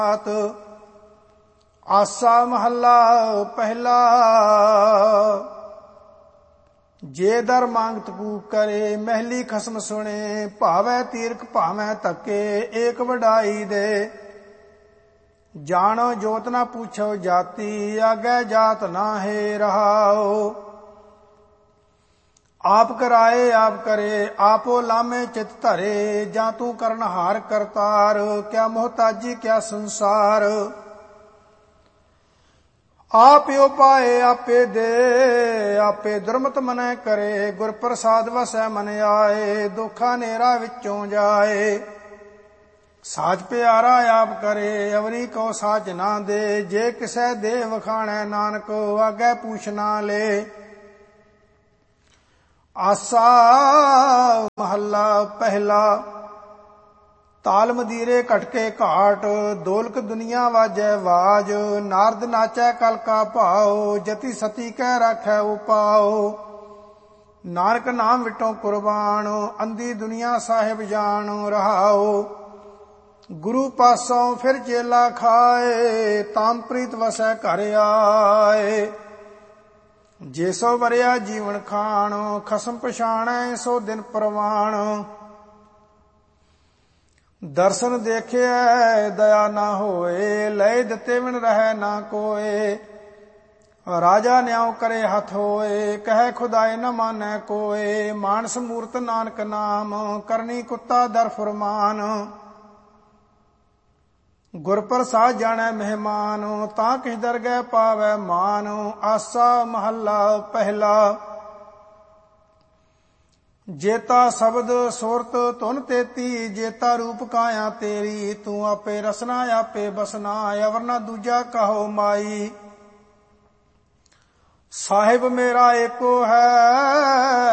ਆਸਾ ਮਹੱਲਾ ਪਹਿਲਾ। ਜੇ ਦਰ ਮੰਗਤ ਪੂਕ ਕਰੇ, ਮਹਿਲੀ ਖਸਮ ਸੁਣੇ। ਭਾਵੈ ਤੀਰਖ ਭਾਵੈ ਧੱਕੇ, ਏਕ ਵਡਾਈ ਦੇ। ਜਾਣੋ ਜੋਤ ਨਾ ਪੁੱਛੋ ਜਾਤੀ, ਆਗੈ ਜਾਤ ਨਾਹੀ ਰਹਾਓ। ਆਪ ਕਰਾਏ ਆਪ ਕਰੇ, ਆਪੋ ਲਾਮੇ ਚਿਤ ਧਰੇ। ਜਾਂ ਤੂੰ ਕਰਨਹਾਰ ਕਰਤਾਰ, ਕਿਆ ਮੁਹਤਾਜੀ ਕਿਆ ਸੰਸਾਰ। ਆਪਿਓ ਪਾਏ ਆਪੇ ਦੇ, ਆਪੇ ਦੁਰਮਤ ਮਨੈ ਕਰੇ। ਗੁਰ ਪ੍ਰਸਾਦ ਵਸੈ ਮਨ ਆਏ, ਦੁਖਾ ਨੇਰਾ ਵਿੱਚੋਂ ਜਾਏ। ਸਾਚ ਪਿਆਰਾ ਆਪ ਕਰੇ, ਅਵਰੀ ਕੋ ਸਾਚ ਨਾ ਦੇ। ਜੇ ਕਿਸੈ ਦੇ ਵਖਾਣੈ, ਨਾਨਕ ਆਗੈ ਪੂਛ ਨਾ ਲੇ। ਆਸਾ ਮਹੱਲਾ ਪਹਿਲਾ। ਤਾਲ ਮਦੀਰੇ ਘਟਕੇ ਘਾਟ, ਦੋਲਕ ਦੁਨੀਆ ਵਾਜੈ ਵਾਜ। ਨਾਰਦ ਨਾਚੈ ਕਲ ਕਾ ਭਾਉ, ਜਤੀ ਸਤੀ ਕਹਿ ਰਾਖੈ ਉਪਾਉ। ਨਾਨਕ ਨਾਮ ਵਿਟੋ ਕੁਰਬਾਨ, ਅੰਧੀ ਦੁਨੀਆ ਸਾਹਿਬ ਜਾਣ ਰਹਾਉ। ਗੁਰੂ ਪਾਸੋਂ ਫਿਰ ਚੇਲਾ ਖਾਏ, ਤਾਮ ਪ੍ਰੀਤ ਵਸੈ ਘਰ ਆਏ। ਜੇ ਸੋ ਵਰਿਆ ਜੀਵਨ ਖਾਣ, ਖਸਮ ਪਛਾਣੈ ਸੋ ਦਿਨ ਪ੍ਰਵਾਣ। ਦਰਸ਼ਨ ਦੇਖਿਐ ਦਇਆ ਨਾ ਹੋਏ, ਲਏ ਦਿੱਤੇ ਬਿਨ ਰਹਿ ਨਾ ਕੋਏ। ਰਾਜਾ ਨਿਆਉ ਕਰੇ ਹੱਥ ਹੋਏ, ਕਹਿ ਖੁਦਾਏ ਨ ਮਾਨੈ ਕੋਏ। ਮਾਨਸ ਮੂਰਤ ਨਾਨਕ ਨਾਮ, ਕਰਨੀ ਕੁੱਤਾ ਦਰ ਫੁਰਮਾਨ। ਗੁਰ ਪ੍ਰਸਾਦ ਜਾਣੈ ਮਹਿਮਾਨ, ਤਾਂ ਕਿਸ ਦਰਗਹਿ ਪਾਵੈ ਮਾਨ। ਆਸਾ ਮਹੱਲਾ ਪਹਿਲਾ। ਜੇਤਾ ਸ਼ਬਦ ਸੁਰਤ ਧੁਨ ਤੇਤੀ, ਜੇਤਾ ਰੂਪ ਕਾਇਆ ਤੇਰੀ। ਤੂੰ ਆਪੇ ਰਸਨਾ ਆਪੇ ਬਸਨਾ, ਅਵਰ ਨਾ ਦੂਜਾ ਕਹੋ ਮਾਈ। ਸਾਹਿਬ ਮੇਰਾ ਏਕੋ ਹੈ,